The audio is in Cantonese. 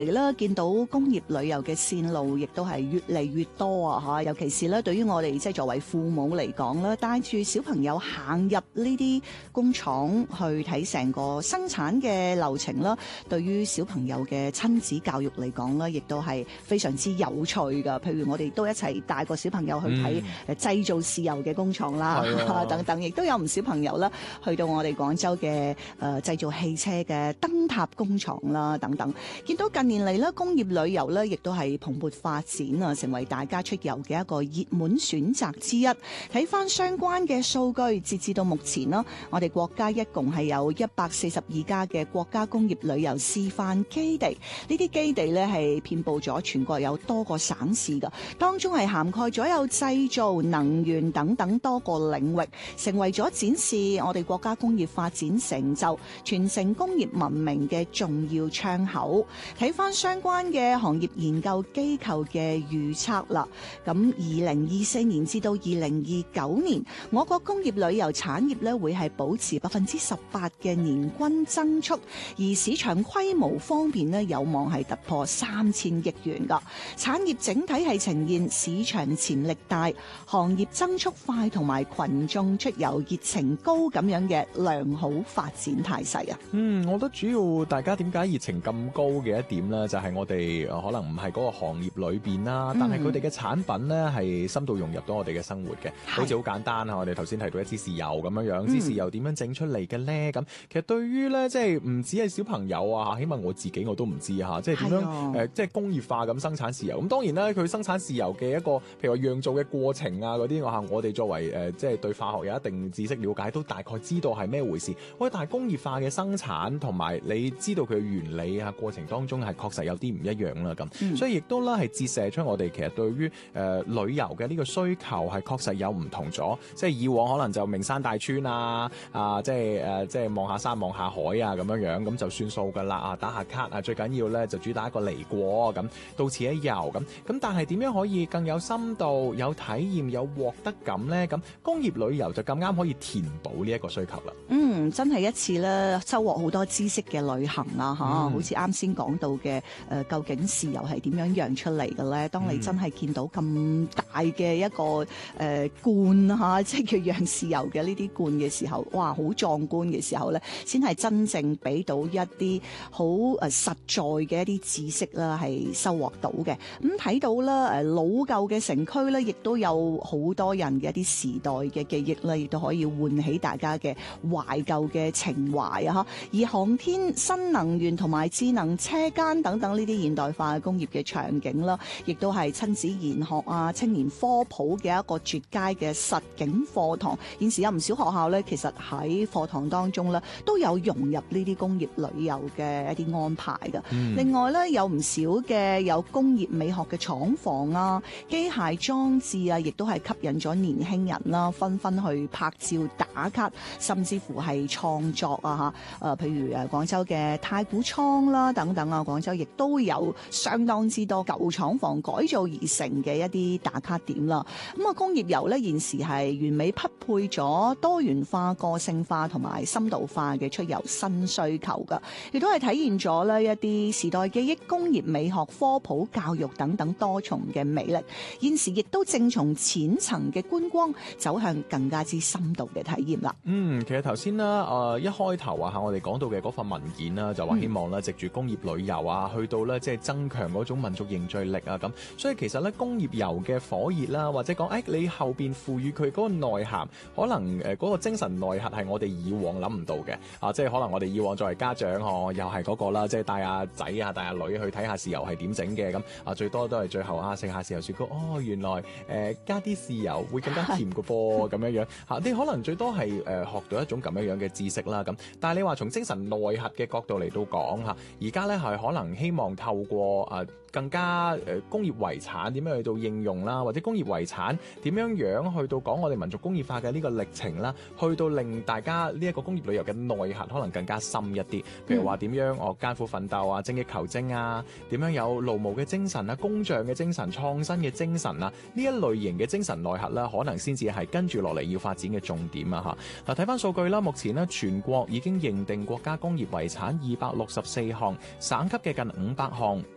啦，見到工業旅遊嘅線路亦都係越嚟越多啊！嚇，尤其是咧，對於我哋即係作為父母嚟講咧，帶住小朋友行入呢啲工廠去睇成個生產嘅流程啦，對於小朋友嘅親子教育嚟講咧，亦都係非常之有趣㗎。譬如我哋都一齊帶個小朋友去睇製造豉油嘅工廠啦，等等，亦都有唔少朋友啦去到我哋廣州嘅製造汽車嘅燈塔工廠啦，等等，見到近年嚟咧，工業旅遊咧，亦都係蓬勃發展啊，成為大家出遊嘅一個熱門選擇之一。睇翻相關嘅數據，截至到目前啦，我哋國家一共係有142家嘅國家工業旅遊示範基地。呢啲基地咧係遍佈咗全國有多個省市㗎，當中係涵蓋咗有製造、能源等等多個領域，成為咗展示我哋國家工業發展成就、傳承工業文明嘅重要窗口。睇翻相關嘅行業研究機構嘅預測啦，咁2024年至到2029年，我國工業旅遊產業咧會係保持18%嘅年均增速，而市場規模方面咧有望係突破3000億元噶。產業整體係呈現市場潛力大、行業增速快同埋群眾出遊熱情高咁樣嘅良好發展態勢啊。 我覺得主要大家點解熱情咁高嘅一點咧，就係我哋可能唔係嗰個行業裏邊啦，但係佢哋嘅產品咧係深度融入到我哋嘅生活嘅，好似好簡單啊！我哋頭先提到一支豉油咁樣樣，支豉油點樣整出嚟嘅咧？咁其實對於咧，即係唔止係小朋友啊，起碼我自己我都唔知嚇，即係點樣即係工業化咁生產豉油。咁當然啦，佢生產豉油嘅一個譬如話釀造嘅過程啊嗰啲，我哋作為即係對化學有一定知識了解，都大概知道係咩回事。喂，但係工業化嘅生產同埋你知道佢嘅原理啊過程當中係確實有啲唔一樣啦咁，所以亦都啦係折射出我哋其實對於旅遊嘅呢個需求係確實有唔同咗。即係以往可能就名山大川即係望下山望下海啊咁樣咁就算數㗎啦，打下卡啊，最緊要咧就主打一個嚟過咁，到此一遊咁。但係點樣可以更有深度、有體驗、有獲得感咧？咁工業旅遊就咁啱可以填補呢一個需求啦。 真係一次咧收穫好多知識嘅旅行啊！好似啱先講到嘅究竟豉油係點樣釀出嚟嘅咧？當你真係見到咁大嘅一個罐即係叫釀豉油嘅呢啲罐嘅時候，哇！好壯觀嘅時候咧，先係真正俾到一啲好實在嘅一啲知識啦，係收穫到嘅。咁睇到啦，老舊嘅城區咧，亦都有好多人嘅一啲時代嘅記憶啦，亦都可以喚起大家嘅懷舊嘅情懷啊！而航天、新能源同埋智能車間等等呢啲現代化嘅工業嘅場景啦，亦都係親子研學啊、青年科普嘅一個絕佳嘅實景課堂。現時有唔少學校咧，其實喺課堂當中咧都有融入呢啲工業旅遊嘅一啲安排嘅。另外咧，有唔少嘅有工業美學嘅廠房啊、機械裝置啊，亦都係吸引咗年輕人啦，紛紛去拍照打卡，甚至乎係創作啊譬如廣州嘅太古倉啦等等啊，廣州亦都有相當之多舊廠房改造而成嘅一啲打卡點啦。工業遊咧現時係完美匹配咗多元化、個性化同埋深度化嘅出遊新需求噶，亦都係體現咗呢一啲時代記憶、工業美學、科普教育等等多重嘅魅力。現時亦都正從淺層嘅觀光走向更加之深度嘅體驗啦。 其實頭先啦，一開頭我哋講到嘅嗰份文件啦，就話希望咧藉住工業旅遊去到咧即係增強嗰種民族凝聚力啊咁。所以其實咧工業遊嘅火熱啦，或者講你後邊賦予佢嗰個內涵，可能嗰個精神內核係我哋以往諗唔到嘅即係可能我哋以往作為家長又係嗰個啦，即係帶阿仔帶阿女去睇下豉油係點整嘅咁最多都係最後食下豉油雪糕，原來加啲豉油會更加甜嘅噃咁樣你可能最多係學到一種咁樣嘅知識啦咁。但係你話從精神內核嘅角度嚟到講而家咧係可能希望透過更加工業遺產點樣去到應用啦，或者工業遺產點樣去到講我哋民族工業化嘅呢個歷程啦，去到令大家呢一個工業旅遊嘅內核可能更加深一啲。譬如話點樣艱苦奮鬥啊、精益求精啊，點樣有勞模嘅精神啊、工匠嘅精神、創新嘅精神啊，呢一類型嘅精神內核啦，可能先至係跟住落嚟要發展嘅重點啊嚇。睇翻數據啦，目前呢全國已經認定國家工業遺產264項，省級嘅近500項。